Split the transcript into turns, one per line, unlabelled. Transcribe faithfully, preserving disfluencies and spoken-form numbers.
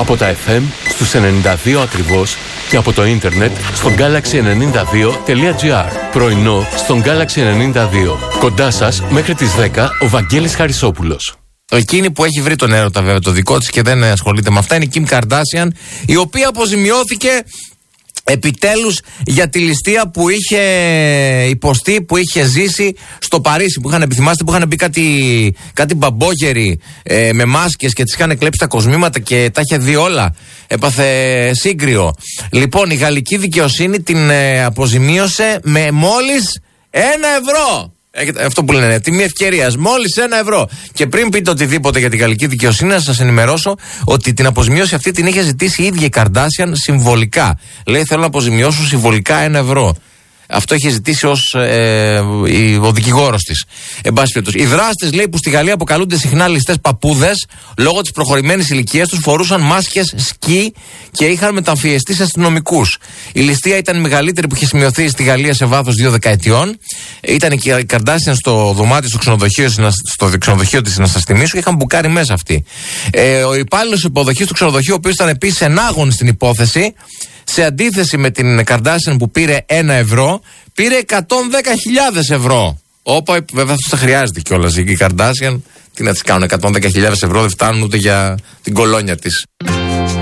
Από τα εφ εμ στους ενενήντα δύο ακριβώς και από το ίντερνετ στο γκάλαξι ενενήντα δύο τελεία τζι άρ. Πρωινό στον Γκάλαξι ενενήντα δύο. Κοντά σας μέχρι τις δέκα ο Βαγγέλης Χαρισόπουλος.
Εκείνη που έχει βρει τον έρωτα βέβαια το δικό της και δεν ασχολείται με αυτά είναι η Κιμ Καρντάσιαν, η οποία αποζημιώθηκε επιτέλους για τη ληστεία που είχε υποστεί, που είχε ζήσει στο Παρίσι, που είχαν επιθυμάστε, που είχαν μπει κάτι, κάτι μπαμπόγεροι ε, με μάσκες και τις είχαν κλέψει τα κοσμήματα και τα είχε δει όλα. Έπαθε σύγκριο. Λοιπόν, η γαλλική δικαιοσύνη την ε, αποζημίωσε με μόλις ένα ευρώ. Αυτό που λένε, τιμή ευκαιρίας, μόλις ένα ευρώ. Και πριν πείτε οτιδήποτε για την γαλλική δικαιοσύνη, να σας ενημερώσω ότι την αποζημίωση αυτή την είχε ζητήσει η ίδια η Καρντάσιαν συμβολικά. Λέει: θέλω να αποζημιώσω συμβολικά ένα ευρώ. Αυτό είχε ζητήσει ως ε, ο δικηγόρος της. Εν πάση περιπτώσει, οι δράστες, λέει, που στη Γαλλία αποκαλούνται συχνά ληστές παππούδες, λόγω της προχωρημένης ηλικίας τους φορούσαν μάσκες σκι και είχαν μεταμφιεστεί σε αστυνομικούς. Η ληστεία ήταν η μεγαλύτερη που είχε σημειωθεί στη Γαλλία σε βάθος δύο δεκαετιών. Ήταν και η Καρντάσιαν στο δωμάτιο στο ξενοδοχείο, στο ξενοδοχείο της, να σας θυμίσω, και είχαν μπουκάρει μέσα αυτή. Ε, ο υπάλληλος υποδοχής του ξενοδοχείου, ο οποίος ήταν επίσης ενάγων στην υπόθεση, σε αντίθεση με την Καρντάσιαν που πήρε ένα ευρώ, πήρε εκατόν δέκα χιλιάδες ευρώ. Όπα, βέβαια αυτό θα χρειάζεται κιόλας η Καρντάσιαν. Τι να τις κάνουν, εκατόν δέκα χιλιάδες ευρώ δεν φτάνουν ούτε για την κολόνια της.